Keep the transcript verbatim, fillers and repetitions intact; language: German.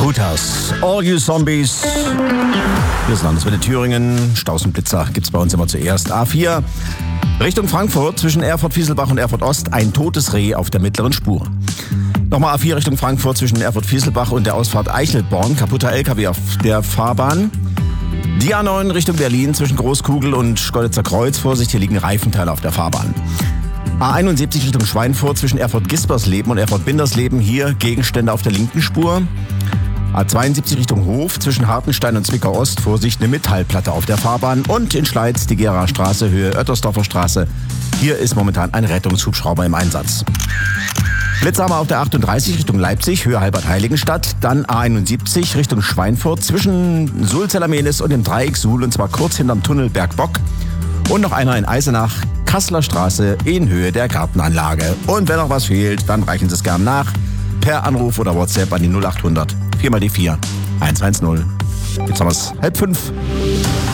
Hooters, All You Zombies. Hier ist Landeswelle Thüringen. Staus und Blitzer gibt's bei uns immer zuerst. A vier Richtung Frankfurt zwischen Erfurt-Fieselbach und Erfurt-Ost. Ein totes Reh auf der mittleren Spur. Nochmal A vier Richtung Frankfurt zwischen Erfurt-Fieselbach und der Ausfahrt Eichelborn. Kaputter L K W auf der Fahrbahn. Die A neun Richtung Berlin zwischen Großkugel und Schkeuditzer Kreuz. Vorsicht, hier liegen Reifenteile auf der Fahrbahn. A einundsiebzig Richtung Schweinfurt zwischen Erfurt-Gispersleben und Erfurt-Bindersleben. Hier Gegenstände auf der linken Spur. A zweiundsiebzig Richtung Hof zwischen Hartenstein und Zwickau Ost. Vorsicht, eine Metallplatte auf der Fahrbahn. Und in Schleiz die Geraer Straße, Höhe Oettersdorfer Straße. Hier ist momentan ein Rettungshubschrauber im Einsatz. Blitzer haben wir auf der achtunddreißig Richtung Leipzig, Höhe Halbert-Heiligenstadt. Dann A einundsiebzig Richtung Schweinfurt zwischen Sulzellermenis und dem Dreieck Suhl. Und zwar kurz hinterm Tunnel Bergbock. Und noch einer in Eisenach, Kasseler Straße in Höhe der Gartenanlage. Und wenn noch was fehlt, dann reichen Sie es gern nach. Per Anruf oder WhatsApp an die null achthundert vier mal die vier eins eins null. Jetzt haben wir es halb fünf.